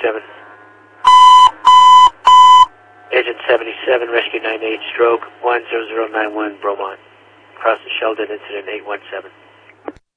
77. Agent 77, Rescue 98, stroke 10091, Bromont. Cross the Sheldon, incident 817.